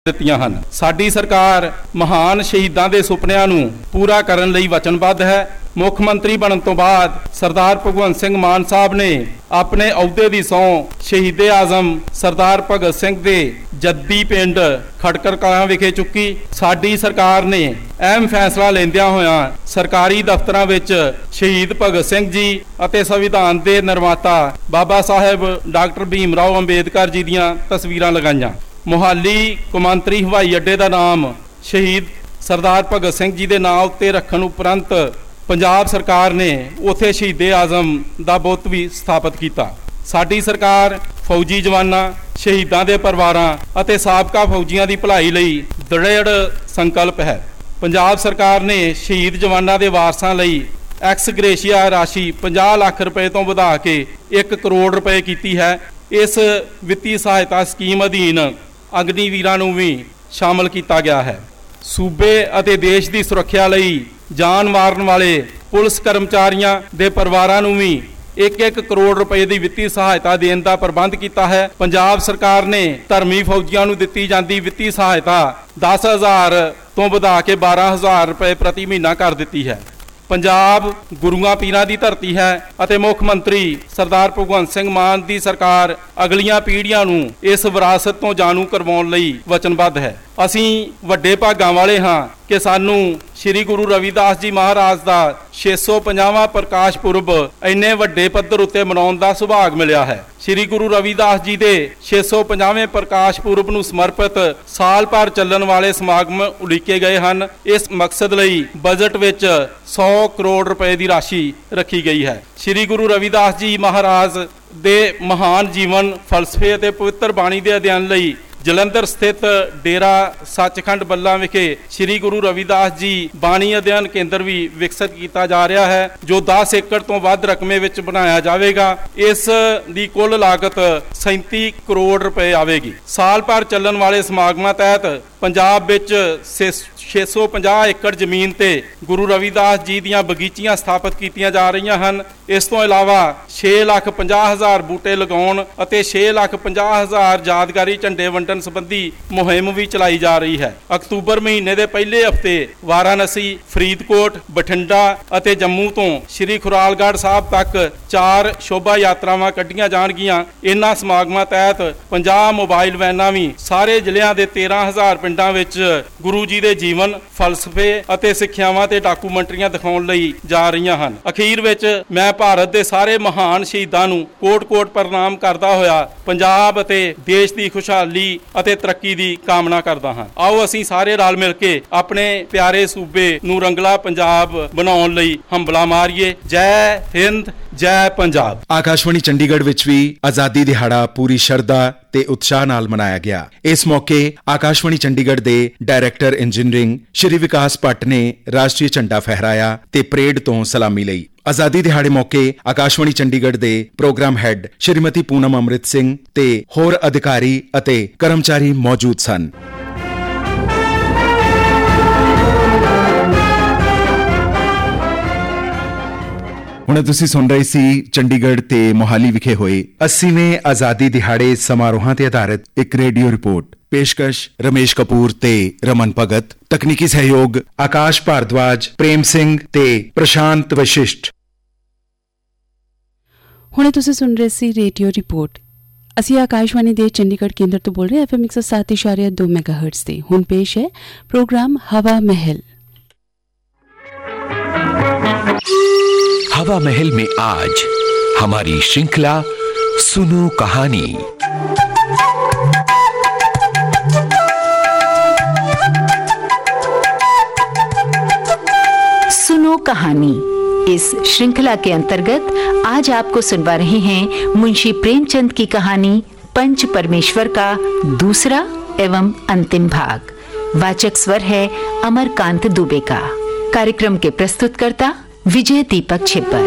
ਦਿੱਤੀਆਂ ਹਨ। ਸਾਡੀ ਸਰਕਾਰ ਮਹਾਨ ਸ਼ਹੀਦਾਂ ਦੇ ਸੁਪਨਿਆਂ ਨੂੰ ਪੂਰਾ ਕਰਨ ਲਈ ਵਚਨਬੱਧ ਹੈ। ਮੁੱਖ ਮੰਤਰੀ ਬਣਨ ਤੋਂ ਬਾਅਦ ਸਰਦਾਰ ਭਗਵੰਤ ਸਿੰਘ ਮਾਨ ਸਾਹਿਬ ਨੇ ਆਪਣੇ ਅਹੁਦੇ ਦੀ ਸਹੁੰ ਸ਼ਹੀਦੇ ਆਜ਼ਮ ਸਰਦਾਰ ਭਗਤ ਸਿੰਘ ਦੇ ਜੱਦੀ ਪਿੰਡ ਖਟਕੜ ਕਲਾਂ ਵਿਖੇ ਚੁੱਕੀ। ਸਾਡੀ ਸਰਕਾਰ ਨੇ ਅਹਿਮ ਫੈਸਲਾ ਲੈਂਦਿਆਂ ਹੋਇਆਂ ਸਰਕਾਰੀ ਦਫ਼ਤਰਾਂ ਵਿੱਚ ਸ਼ਹੀਦ ਭਗਤ ਸਿੰਘ ਜੀ ਅਤੇ ਸੰਵਿਧਾਨ ਦੇ ਨਿਰਮਾਤਾ ਬਾਬਾ ਸਾਹਿਬ ਡਾਕਟਰ ਭੀਮ ਰਾਓ ਅੰਬੇਦਕਰ ਜੀ ਦੀਆਂ ਤਸਵੀਰਾਂ ਲਗਾਈਆਂ। ਮੁਹਾਲੀ ਕੌਮਾਂਤਰੀ ਹਵਾਈ ਅੱਡੇ ਦਾ ਨਾਮ ਸ਼ਹੀਦ ਸਰਦਾਰ ਭਗਤ ਸਿੰਘ ਜੀ ਦੇ ਨਾਂ ਉੱਤੇ ਰੱਖਣ ਉਪਰੰਤ ਪੰਜਾਬ ਸਰਕਾਰ ਨੇ ਉੱਥੇ ਸ਼ਹੀਦੇ ਆਜ਼ਮ ਦਾ ਬੁੱਤ ਵੀ ਸਥਾਪਿਤ ਕੀਤਾ। ਸਾਡੀ ਸਰਕਾਰ ਫੌਜੀ ਜਵਾਨਾਂ, ਸ਼ਹੀਦਾਂ ਦੇ ਪਰਿਵਾਰਾਂ ਅਤੇ ਸਾਬਕਾ ਫੌਜੀਆਂ ਦੀ ਭਲਾਈ ਲਈ ਦ੍ਰਿੜ ਸੰਕਲਪ ਹੈ। ਪੰਜਾਬ ਸਰਕਾਰ ਨੇ ਸ਼ਹੀਦ ਜਵਾਨਾਂ ਦੇ ਵਾਰਸਾਂ ਲਈ ਐਕਸ ਗ੍ਰੇਸ਼ੀਆ ਰਾਸ਼ੀ 50 ਲੱਖ ਰੁਪਏ ਤੋਂ ਵਧਾ ਕੇ 1 ਕਰੋੜ ਰੁਪਏ ਕੀਤੀ ਹੈ। ਇਸ ਵਿੱਤੀ ਸਹਾਇਤਾ ਸਕੀਮ ਅਧੀਨ ਅਗਨੀਵੀਰਾਂ ਨੂੰ ਵੀ ਸ਼ਾਮਲ ਕੀਤਾ ਗਿਆ ਹੈ। ਸੂਬੇ ਅਤੇ ਦੇਸ਼ ਦੀ ਸੁਰੱਖਿਆ ਲਈ ਜਾਨ ਮਾਰਨ ਵਾਲੇ ਪੁਲਿਸ ਕਰਮਚਾਰੀਆਂ ਦੇ ਪਰਿਵਾਰਾਂ ਨੂੰ ਵੀ 1-1 ਕਰੋੜ ਰੁਪਏ ਦੀ ਵਿੱਤੀ ਸਹਾਇਤਾ ਦੇਣ ਦਾ ਪ੍ਰਬੰਧ ਕੀਤਾ ਹੈ। ਪੰਜਾਬ ਸਰਕਾਰ ਨੇ ਧਰਮੀ ਫੌਜੀਆਂ ਨੂੰ ਦਿੱਤੀ ਜਾਂਦੀ ਵਿੱਤੀ ਸਹਾਇਤਾ 10,000 ਤੋਂ ਵਧਾ ਕੇ 12,000 ਰੁਪਏ ਪ੍ਰਤੀ ਮਹੀਨਾ ਕਰ ਦਿੱਤੀ ਹੈ। ਪੰਜਾਬ ਗੁਰੂਆਂ ਪੀਰਾਂ ਦੀ ਧਰਤੀ ਹੈ ਅਤੇ ਮੁੱਖ ਮੰਤਰੀ ਸਰਦਾਰ ਭਗਵੰਤ ਸਿੰਘ ਮਾਨ ਦੀ ਸਰਕਾਰ ਅਗਲੀਆਂ ਪੀੜ੍ਹੀਆਂ ਨੂੰ ਇਸ ਵਿਰਾਸਤ ਤੋਂ ਜਾਣੂ ਕਰਵਾਉਣ ਲਈ ਵਚਨਬੱਧ ਹੈ। ਅਸੀਂ ਵੱਡੇ ਭਾਗਾਂ ਵਾਲੇ ਹਾਂ ਕਿ ਸਾਨੂੰ ਸ੍ਰੀ ਗੁਰੂ ਰਵਿਦਾਸ ਜੀ ਮਹਾਰਾਜ ਦਾ 650ਵਾਂ ਪ੍ਰਕਾਸ਼ ਪੁਰਬ ਇੰਨੇ ਵੱਡੇ ਪੱਧਰ ਉੱਤੇ ਮਨਾਉਣ ਦਾ ਸੁਭਾਗ ਮਿਲਿਆ ਹੈ। ਸ੍ਰੀ ਗੁਰੂ ਰਵਿਦਾਸ ਜੀ ਦੇ 650ਵੇਂ ਪ੍ਰਕਾਸ਼ ਪੁਰਬ ਨੂੰ ਸਮਰਪਿਤ ਸਾਲ ਭਰ ਚੱਲਣ ਵਾਲੇ ਸਮਾਗਮ ਉਲੀਕੇ ਗਏ ਹਨ। ਇਸ ਮਕਸਦ ਲਈ ਬਜਟ ਵਿੱਚ 100 ਕਰੋੜ ਰੁਪਏ ਦੀ ਰਾਸ਼ੀ ਰੱਖੀ ਗਈ ਹੈ। ਸ੍ਰੀ ਗੁਰੂ ਰਵਿਦਾਸ ਜੀ ਮਹਾਰਾਜ ਦੇ ਮਹਾਨ ਜੀਵਨ, ਫਲਸਫੇ ਅਤੇ ਪਵਿੱਤਰ ਬਾਣੀ ਦੇ ਅਧਿਐਨ ਲਈ ਜਲੰਧਰ ਸਥਿਤ ਡੇਰਾ ਸੱਚਖੰਡ ਬੱਲਾ ਵਿਖੇ ਸ੍ਰੀ ਗੁਰੂ ਰਵਿਦਾਸ ਜੀ ਬਾਣੀ ਅਧਿਐਨ ਕੇਂਦਰ ਵੀ ਵਿਕਸਿਤ ਕੀਤਾ ਜਾ ਰਿਹਾ ਹੈ, ਜੋ 10 ਏਕੜ ਤੋਂ ਵੱਧ ਰਕਮੇ ਵਿੱਚ ਬਣਾਇਆ ਜਾਵੇਗਾ। ਇਸ ਦੀ ਕੁੱਲ ਲਾਗਤ 37 ਕਰੋੜ ਰੁਪਏ ਆਵੇਗੀ। ਸਾਲ ਭਰ ਚੱਲਣ ਵਾਲੇ ਸਮਾਗਮਾਂ ਤਹਿਤ ਪੰਜਾਬ ਵਿੱਚ 650 ਏਕੜ ਜ਼ਮੀਨ ਤੇ ਗੁਰੂ ਰਵਿਦਾਸ ਜੀ ਦੀਆਂ ਬਗੀਚੀਆਂ ਸਥਾਪਿਤ ਕੀਤੀਆਂ ਜਾ ਰਹੀਆਂ ਹਨ। ਇਸ ਤੋਂ ਇਲਾਵਾ 6,50,000 ਬੂਟੇ ਲਗਾਉਣ ਅਤੇ 6,50,000 ਯਾਦਗਾਰੀ ਝੰਡੇ ਵੰਡਣ ਸੰਬੰਧੀ ਮੁਹਿੰਮ ਵੀ ਚਲਾਈ ਜਾ ਰਹੀ ਹੈ। ਅਕਤੂਬਰ ਮਹੀਨੇ ਦੇ ਪਹਿਲੇ ਹਫ਼ਤੇ ਵਾਰਾਣਸੀ, ਫਰੀਦਕੋਟ, ਬਠਿੰਡਾ ਅਤੇ ਜੰਮੂ ਤੋਂ ਸ੍ਰੀ ਖੁਰਾਲਗੜ੍ਹ ਸਾਹਿਬ ਤੱਕ 4 ਸ਼ੋਭਾ ਯਾਤਰਾਵਾਂ ਕੱਢੀਆਂ ਜਾਣਗੀਆਂ। ਇਨ੍ਹਾਂ ਸਮਾਗਮਾਂ ਤਹਿਤ 50 ਮੋਬਾਈਲ ਵੈਨਾਂ ਵੀ ਸਾਰੇ ਜ਼ਿਲ੍ਹਿਆਂ ਦੇ 13,000 ਪਿੰਡਾਂ ਵਿੱਚ ਗੁਰੂ ਜੀ ਦੇ ਜੀਵਨ, ਫਲਸਫੇ ਅਤੇ ਸਿੱਖਿਆਵਾਂ ਤੇ ਡਾਕੂਮੈਂਟਰੀਆਂ ਦਿਖਾਉਣ ਲਈ ਜਾ ਰਹੀਆਂ ਹਨ। ਅਖੀਰ ਵਿੱਚ ਮੈਂ ਭਾਰਤ ਦੇ ਸਾਰੇ ਮਹਾਨ ਸ਼ਹੀਦਾਂ ਨੂੰ ਕੋਟ-ਕੋਟ ਪ੍ਰਣਾਮ ਕਰਦਾ ਹੋਇਆ ਪੰਜਾਬ ਅਤੇ ਦੇਸ਼ ਦੀ ਖੁਸ਼ਹਾਲੀ ਅਤੇ ਤਰੱਕੀ ਦੀ ਕਾਮਨਾ ਕਰਦਾ ਹਾਂ। ਆਓ ਅਸੀਂ ਸਾਰੇ ਰਲ ਮਿਲ ਕੇ ਆਪਣੇ ਪਿਆਰੇ ਸੂਬੇ ਨੂੰ ਰੰਗਲਾ ਪੰਜਾਬ ਬਣਾਉਣ ਲਈ ਹੰਬਲਾ ਮਾਰੀਏ। ਜੈ ਹਿੰਦ, ਜੈ ਪੰਜਾਬ। ਆਕਾਸ਼ਵਾਣੀ ਚੰਡੀਗੜ੍ਹ ਵਿੱਚ ਵੀ ਆਜ਼ਾਦੀ ਦਿਹਾੜਾ ਪੂਰੀ ਸ਼ਰਧਾ ਤੇ ਉਤਸ਼ਾਹ ਨਾਲ ਮਨਾਇਆ ਗਿਆ। ਇਸ ਮੌਕੇ ਆਕਾਸ਼ਵਾਣੀ ਚੰਡੀਗੜ੍ਹ ਦੇ ਡਾਇਰੈਕਟਰ ਇੰਜੀਨੀਅਰਿੰਗ ਸ਼੍ਰੀ ਵਿਕਾਸ ਭੱਟ ਨੇ ਰਾਸ਼ਟਰੀ ਝੰਡਾ ਫਹਿਰਾਇਆ ਤੇ ਪਰੇਡ ਤੋਂ ਸਲਾਮੀ ਲਈ। ਆਜ਼ਾਦੀ ਦਿਹਾੜੇ ਮੌਕੇ ਆਕਾਸ਼ਵਾਣੀ ਚੰਡੀਗੜ੍ਹ ਦੇ ਪ੍ਰੋਗਰਾਮ ਹੈੱਡ ਸ਼੍ਰੀਮਤੀ ਪੂਨਮ ਅੰਮ੍ਰਿਤ ਸਿੰਘ ਤੇ ਹੋਰ ਅਧਿਕਾਰੀ ਅਤੇ ਕਰਮਚਾਰੀ ਮੌਜੂਦ ਸਨ। ਹੁਣ ਤੁਸੀਂ ਸੁਣ ਰਹੇ ਸੀ ਚੰਡੀਗੜ੍ਹ ਤੇ ਮੋਹਾਲੀ ਵਿਖੇ ਹੋਏ 80ਵੇਂ ਆਜ਼ਾਦੀ ਦਿਹਾੜੇ ਸਮਾਰੋਹਾਂ ਤੇ ਆਧਾਰਿਤ ਇੱਕ ਰੇਡੀਓ ਰਿਪੋਰਟ। ਪੇਸ਼ਕਸ਼ ਰਮੇਸ਼ ਕਪੂਰ ਤੇ ਰਮਨ ਭਗਤ। ਤਕਨੀਕੀ ਸਹਿਯੋਗ ਆਕਾਸ਼ ਭਾਰਦਵਾਜ, ਪ੍ਰੇਮ ਸਿੰਘ ਤੇ ਪ੍ਰਸ਼ਾਂਤ ਵਸ਼ਿਸ਼ਟ। ਹੁਣੇ ਤੁਸੀਂ ਸੁਣ ਰਹੇ ਸੀ ਰੇਡੀਓ ਰਿਪੋਰਟ। ਅਸੀਂ ਆਕਾਸ਼ਵਾਣੀ ਦੇ ਚੰਡੀਗੜ੍ਹ ਕੇਂਦਰ ਤੋਂ ਬੋਲ ਰਹੇ FM 107.2 ਮੈਗਾਹਰਟਜ਼ ਤੇ। ਹੁਣ ਪੇਸ਼ ਹੈ ਪ੍ਰੋਗਰਾਮ हवा महल। हवा महल में आज हमारी श्रृंखला सुनो कहानी। सुनो कहानी इस श्रृंखला के अंतर्गत आज आपको सुनवा रहे हैं मुंशी प्रेमचंद की कहानी पंच परमेश्वर का दूसरा एवं अंतिम भाग। वाचक स्वर है अमरकांत दुबे का। कार्यक्रम के प्रस्तुतकर्ता विजय दीपक छिब्बर।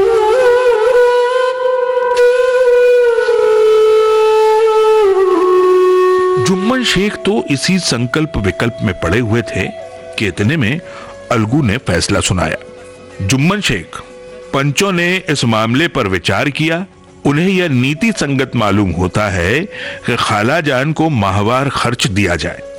जुम्मन शेख तो इसी संकल्प विकल्प में पड़े हुए थे कि इतने में अलगू ने फैसला सुनाया। जुम्मन शेख, पंचों ने इस मामले पर विचार किया। उन्हें यह नीति संगत मालूम होता है कि खाला जान को माहवार खर्च दिया जाए।